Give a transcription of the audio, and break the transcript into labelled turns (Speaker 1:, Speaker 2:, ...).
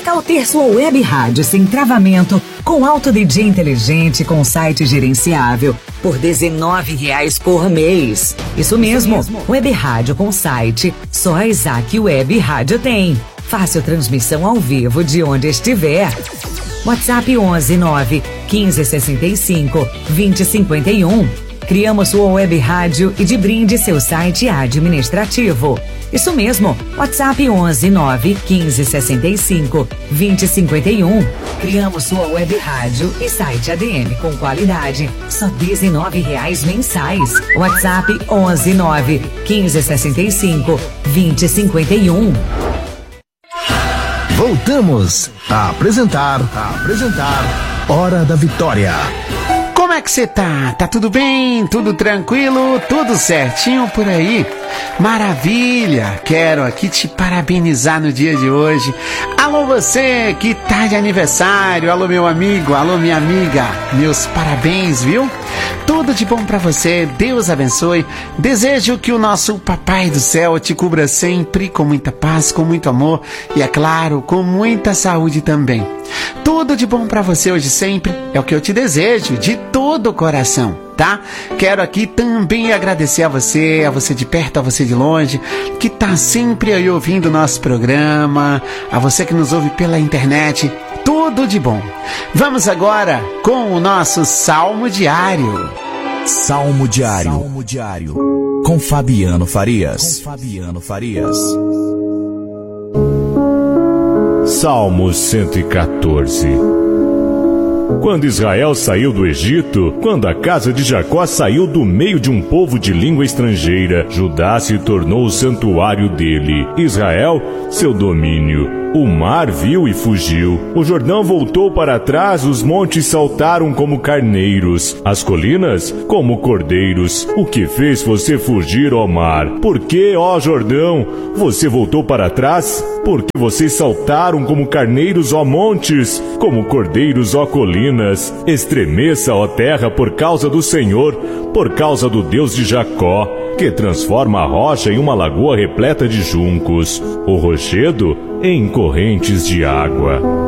Speaker 1: tal ter sua web rádio sem travamento, com Auto DJ inteligente, com site gerenciável, por R$19 por mês? Isso mesmo, web rádio com site, só a Isaac Web Rádio tem. Fácil transmissão ao vivo de onde estiver. WhatsApp 11 9 15 65 20 51. Criamos sua web rádio e de brinde seu site administrativo. Isso mesmo, WhatsApp 11 9 15 65 20 51. Criamos sua web rádio e site ADM com qualidade, só R$19 mensais. WhatsApp 11 9 15 65 20 51.
Speaker 2: Voltamos a apresentar Hora da Vitória.
Speaker 3: Como é que você tá? Tá tudo bem? Tudo tranquilo? Tudo certinho por aí? Maravilha! Quero aqui te parabenizar no dia de hoje. Alô você que tá de aniversário, alô meu amigo, alô minha amiga, meus parabéns, viu? Tudo de bom pra você, Deus abençoe. Desejo que o nosso Papai do Céu te cubra sempre com muita paz, com muito amor e, é claro, com muita saúde também. Tudo de bom pra você hoje sempre é o que eu te desejo de todo o coração, tá? Quero aqui também agradecer a você de perto, a você de longe, que tá sempre aí ouvindo o nosso programa, a você que nos ouve pela internet, tudo de bom. Vamos agora com o nosso Salmo Diário.
Speaker 2: Salmo Diário. Com Fabiano Farias.
Speaker 4: Salmo 114. Quando Israel saiu do Egito, quando a casa de Jacó saiu do meio de um povo de língua estrangeira, Judá se tornou o santuário dele, Israel, seu domínio. O mar viu e fugiu. O Jordão voltou para trás, os montes saltaram como carneiros, as colinas como cordeiros. O que fez você fugir, ó mar? Por que, ó Jordão, você voltou para trás? Porque vocês saltaram como carneiros, ó montes, como cordeiros, ó colinas. Estremeça, ó terra, por causa do Senhor, por causa do Deus de Jacó, que transforma a rocha em uma lagoa repleta de juncos, o rochedo em correntes de água.